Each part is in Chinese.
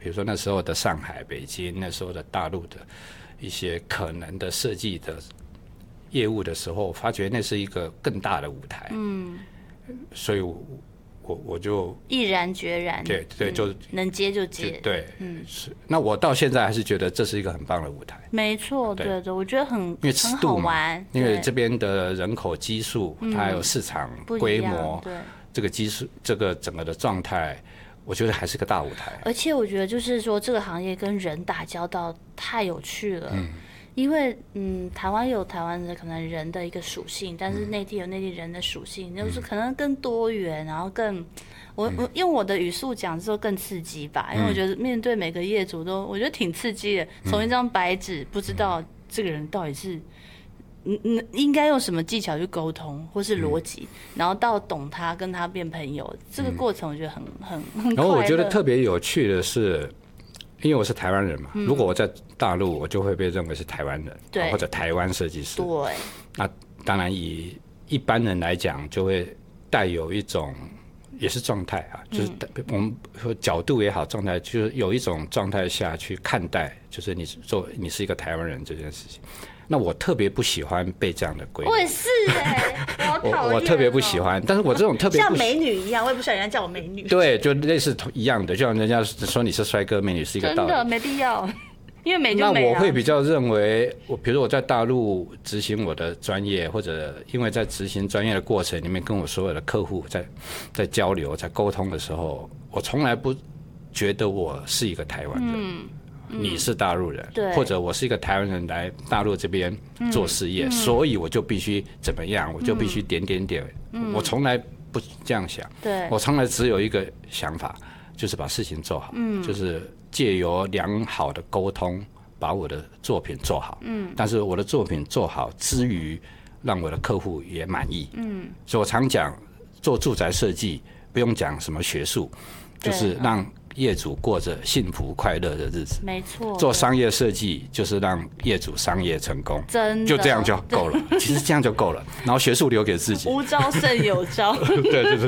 比如说那时候的上海、北京，那时候的大陆的一些可能的设计的业务的时候，发觉那是一个更大的舞台。所以我就毅然决然， 对，就能接就接， 对，是。那我到现在还是觉得这是一个很棒的舞台。 没错，对，我觉得因为尺度嘛， 因为这边的人口基数，它还有市场规模， 对， 这个基数，这个整个的状态，我觉得还是个大舞台。 而且我觉得就是说，这个行业跟人打交道太有趣了。因为台湾有台湾的可能人的一个属性，但是内地有内地人的属性，就是可能更多元，然后更我用我的语速讲之后更刺激吧，因为我觉得面对每个业主都我觉得挺刺激的，从一张白纸不知道这个人到底是应该用什么技巧去沟通或是逻辑，然后到懂他跟他变朋友，这个过程我觉得很快乐。 然后我觉得特别有趣的是，因为我是台湾人嘛，如果我在大陆，我就会被认为是台湾人， 对， 或者台湾设计师。 对， 那当然以一般人来讲，就会带有一种也是状态啊，就是我们说角度也好，状态就是有一种状态下去看待，就是你是一个台湾人这件事情。那我特别不喜欢被这样的归类。 我也是我特别不喜欢，但是我这种特别像美女一样，我也不喜欢人家叫我美女。 对，就类似一样的，就像人家说你是帅哥美女是一个道理。 真的没必要，因为美就美。 那我会比较认为，比如说我在大陆执行我的专业，或者因为在执行专业的过程里面，跟我所有的客户在交流、在沟通的时候，我从来不觉得我是一个台湾人。你是大陆人，或者我是一个台湾人来大陆这边做事业，所以我就必须怎么样，我就必须点。我从来不这样想，我从来只有一个想法，就是把事情做好，就是借由良好的沟通，把我的作品做好。但是我的作品做好之余，让我的客户也满意。所以我常讲，做住宅设计不用讲什么学术，就是让业主过着幸福快乐的日子。 没错， 做商业设计就是让业主商业成功， 真的就这样就够了。其实这样就够了，然后学术留给自己。 无招胜有招。 对。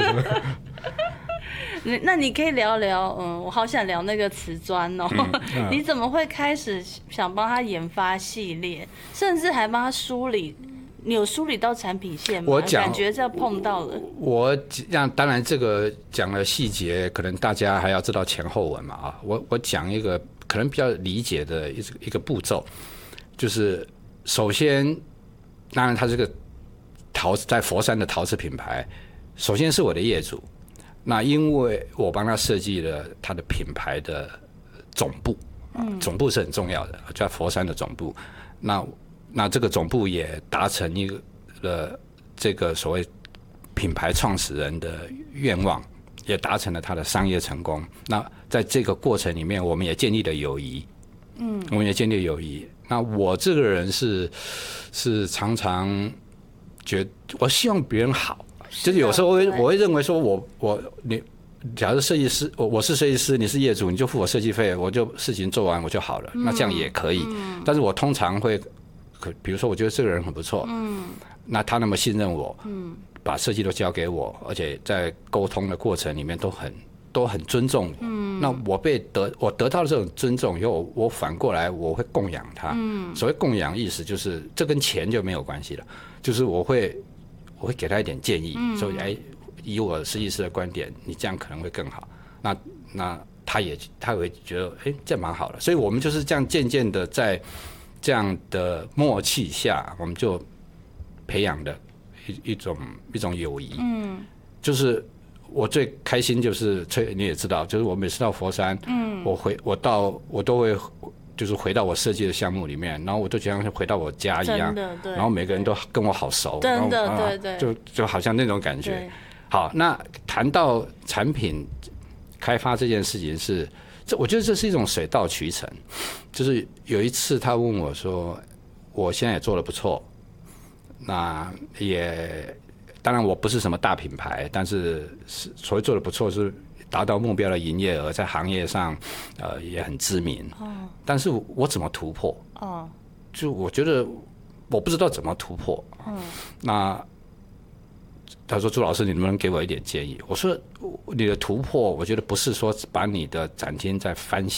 那你可以聊聊，我好想聊那个瓷砖哦。你怎么会开始想帮他研发系列，甚至还帮他梳理？你有梳理到产品线吗？感觉这碰到了。 当然这个讲了细节，可能大家还要知道前后文嘛啊。我讲一个可能比较理解的一个步骤，就是首先，当然它这个陶瓷在佛山的陶瓷品牌，首先是我的业主。那因为我帮他设计了他的品牌的总部，总部是很重要的，就在佛山的总部。那这个总部也达成一个这个所谓品牌创始人的愿望，也达成了他的商业成功。那在这个过程里面，我们也建立了友谊。我们也建立了友谊。那我这个人是常常我希望别人好，就是有时候我会认为说你。假如设计师，我是设计师，你是业主，你就付我设计费，我就事情做完我就好了，那这样也可以。但是我通常会，比如说我觉得这个人很不错，那他那么信任我，把设计都交给我，而且在沟通的过程里面都很尊重我。那我得到了这种尊重以后，我反过来我会供养他。所谓供养意思就是这跟钱就没有关系了，就是我会给他一点建议，说以我设计师的观点，你这样可能会更好。那他也会觉得，这蛮好的。所以我们就是这样渐渐的在这样的默契下，我们就培养的一种友谊。就是我最开心就是你也知道，就是我每次到佛山，我都会就是回到我设计的项目里面，然后我就觉得回到我家一样，然后每个人都跟我好熟， 真的对， 就好像那种感觉。好，那谈到产品开发这件事情我觉得这是一种水到渠成。就是有一次他问我说，我现在也做得不错，那也当然我不是什么大品牌，但是所谓做得不错是达到目标的营业额，在行业上也很知名。但是我怎么突破？就我觉得我不知道怎么突破。那他说：“朱老师，你能不能给我一点建议？”我说：“你的突破，我觉得不是说把你的展厅再翻